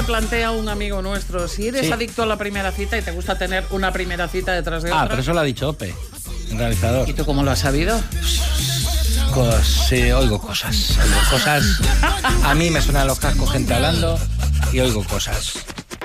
que plantea un amigo nuestro. Si eres adicto a la primera cita y te gusta tener una primera cita detrás de otra... pero eso lo ha dicho Ope, el realizador. ¿Y tú cómo lo has sabido? Sí, oigo cosas. A mí me suenan los cascos gente hablando y oigo cosas.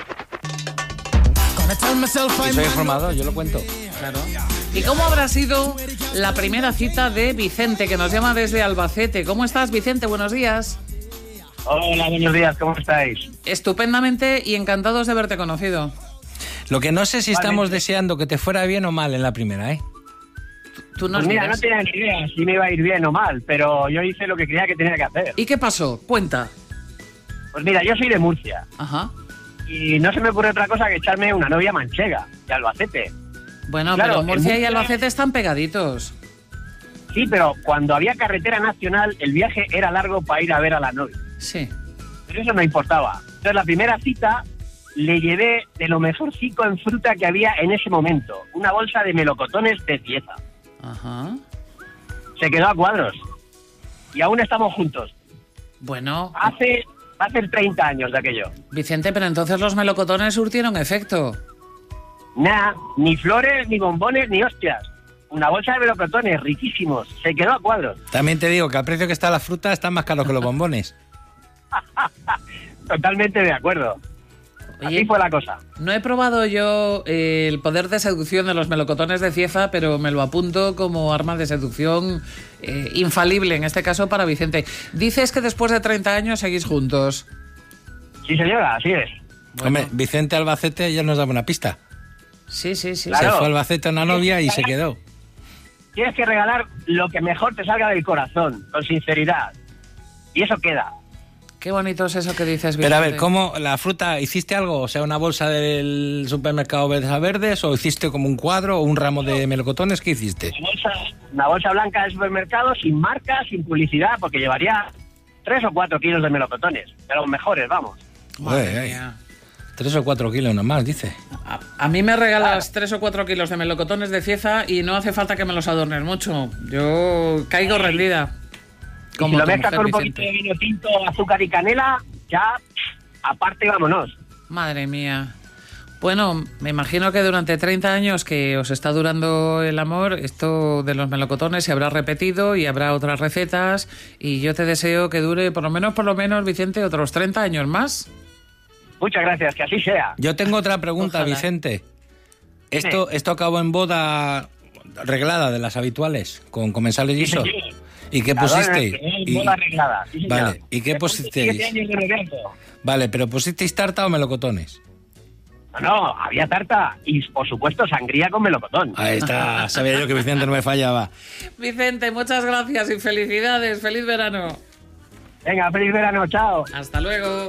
Y soy informado, yo lo cuento. Claro. ¿Y cómo habrá sido la primera cita de Vicente, que nos llama desde Albacete? ¿Cómo estás, Vicente? Buenos días. Hola, buenos días, ¿cómo estáis? Estupendamente y encantados de haberte conocido. Lo que no sé si estamos deseando que te fuera bien o mal en la primera, ¿eh? Tú pues mira, no tenía ni idea si me iba a ir bien o mal, pero yo hice lo que creía que tenía que hacer. ¿Y qué pasó? Cuenta. Pues mira, yo soy de Murcia. Ajá. Y no se me ocurre otra cosa que echarme una novia manchega, de Albacete. Bueno, claro, pero Murcia y Albacete están pegaditos. Sí, pero cuando había carretera nacional, el viaje era largo para ir a ver a la novia. Sí. Pero eso no importaba. Entonces, la primera cita le llevé de lo mejorcico en fruta que había en ese momento. Una bolsa de melocotones de Cieza. Ajá. Se quedó a cuadros. Y aún estamos juntos. Bueno... Hace 30 años de aquello. Vicente, pero entonces los melocotones surtieron efecto. Nada, ni flores, ni bombones, ni hostias. Una bolsa de melocotones, riquísimos. Se quedó a cuadros. También te digo que al precio que está la fruta están más caros que los bombones. Totalmente de acuerdo. Oye, así fue la cosa. No he probado yo el poder de seducción de los melocotones de Cieza, pero me lo apunto como arma de seducción infalible, en este caso para Vicente. Dices que después de 30 años seguís juntos. Sí, señora, así es. Bueno. Hombre, Vicente Albacete ya nos daba una pista. Sí. Claro. Se fue a Albacete a una novia y se quedó. Tienes que regalar lo que mejor te salga del corazón, con sinceridad. Y eso queda. Qué bonito es eso que dices, Vicente. Pero a ver, ¿cómo la fruta, hiciste algo? O sea, ¿una bolsa del supermercado Verdes o hiciste como un cuadro o un ramo de melocotones? ¿Qué hiciste? Una bolsa blanca del supermercado, sin marca, sin publicidad, porque llevaría 3 o 4 kilos de melocotones. De los mejores, vamos. Madre mía. 3 o 4 kilos nomás, dice. A mí me regalas 3 o 4 kilos de melocotones de Cieza y no hace falta que me los adornes mucho. Yo caigo rendida. Como si lo mezclas con un poquito de vino tinto, azúcar y canela, ya aparte vámonos. Madre mía. Bueno, me imagino que durante 30 años que os está durando el amor, esto de los melocotones se habrá repetido y habrá otras recetas y yo te deseo que dure por lo menos, Vicente, otros 30 años más. Muchas gracias, que así sea. Yo tengo otra pregunta, ojalá. Vicente. Esto acabó en boda arreglada de las habituales, con comensales y eso. Sí. ¿Y qué pusisteis? Boda arreglada. Sí, vale, ¿y qué pusisteis? Vale, pero ¿pusisteis tarta o melocotones? No, había tarta y, por supuesto, sangría con melocotón. Ahí está, sabía yo que Vicente no me fallaba. Vicente, muchas gracias y felicidades. ¡Feliz verano! Venga, feliz verano, chao. Hasta luego.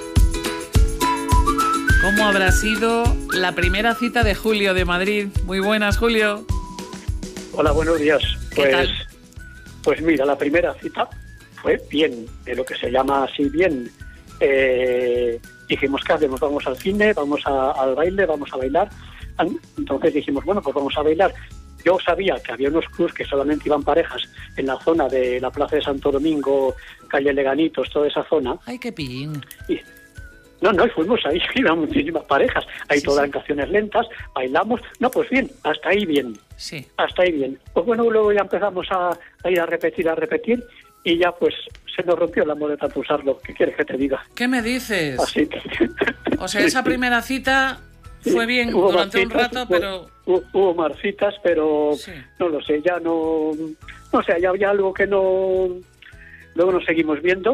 ¿Cómo habrá sido la primera cita de Julio de Madrid? Muy buenas, Julio. Hola, buenos días. ¿Qué tal? Pues mira, la primera cita fue bien, de lo que se llama así bien. Dijimos, ¿qué hacemos? Vamos al cine, vamos al baile, vamos a bailar. Entonces dijimos, bueno, pues vamos a bailar. Yo sabía que había unos clubs que solamente iban parejas en la zona de la Plaza de Santo Domingo, calle Leganitos, toda esa zona. ¡Ay, qué pillín! Y fuimos ahí, iban muchísimas parejas. Ahí todas en canciones lentas, bailamos. No, pues bien, hasta ahí bien. Sí. Hasta ahí bien. Pues bueno, luego ya empezamos a ir a repetir, y ya pues se nos rompió el amor de tanto usarlo. ¿Qué quieres que te diga? ¿Qué me dices? Así que... O sea, esa primera cita fue bien durante un rato, pero... Hubo más citas, pero no lo sé, ya no... No sé, ya había algo que no... Luego nos seguimos viendo,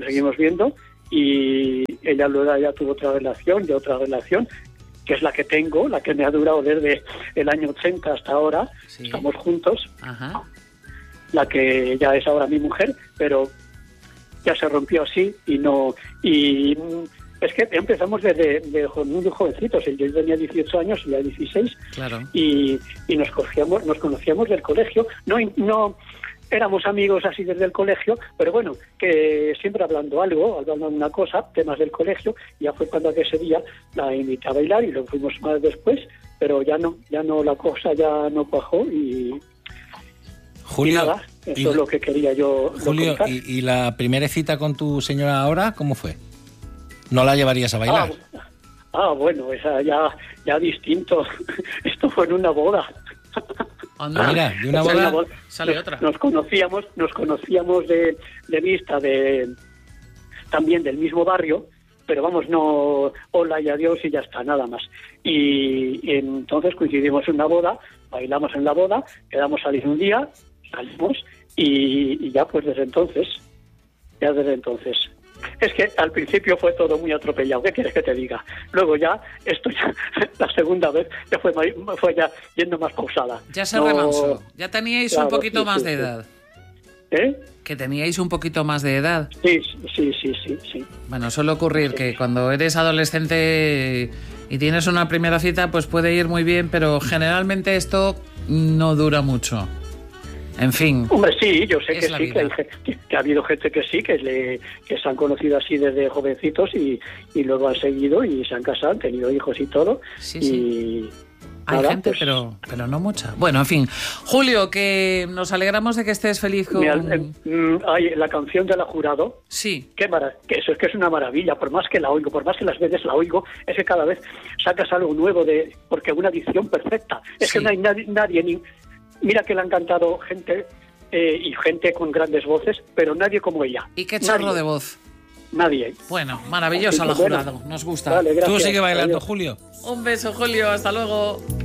y ella luego ya tuvo otra relación, que es la que tengo, la que me ha durado desde el año 80 hasta ahora. Sí. Estamos juntos. Ajá. La que ya es ahora mi mujer, pero ya se rompió así y no... Y es que empezamos desde muy jovencitos. Yo tenía 18 años y ya 16. Claro. Y nos conocíamos del colegio. No éramos amigos así desde el colegio, pero bueno, que siempre hablando una cosa, temas del colegio. Ya fue cuando ese día la invité a bailar y lo fuimos más después, pero ya no, la cosa ya no cuajó y... Julio, y nada, eso es lo que quería yo. Julio, ¿y la primera cita con tu señora ahora cómo fue? no la llevarías a bailar. Bueno, esa ya distinto. Esto fue en una boda. Mira, de una boda sale otra. Nos conocíamos de vista también del mismo barrio, pero vamos, no, hola y adiós y ya está, nada más. Y entonces coincidimos en una boda, bailamos en la boda, quedamos a salir un día, salimos y ya pues desde entonces. Es que al principio fue todo muy atropellado, ¿qué quieres que te diga? Luego ya, esto ya, la segunda vez, ya fue ya yendo más pausada. Ya se remansó, ya teníais un poquito más de edad. Que teníais un poquito más de edad. Sí. Bueno, suele ocurrir que cuando eres adolescente y tienes una primera cita, pues puede ir muy bien, pero generalmente esto no dura mucho. En fin. Hombre, sí, yo sé que sí, que ha habido gente que sí, que se han conocido así desde jovencitos y luego han seguido y se han casado, han tenido hijos y todo. Sí. Hay gente, pues, pero no mucha. Bueno, en fin. Julio, que nos alegramos de que estés feliz con... la canción de La Jurado. Sí. Que eso es que es una maravilla. Por más que la oigo, por más que las veces la oigo, es que cada vez sacas algo nuevo porque una dicción perfecta. Es que no hay nadie mira que le han cantado gente y gente con grandes voces, pero nadie como ella. ¿Y qué chorro de voz? Nadie. Bueno, maravillosa La Jurado. Nos gusta. Vale, gracias. Tú sigue bailando, Julio. Un beso, Julio. Hasta luego.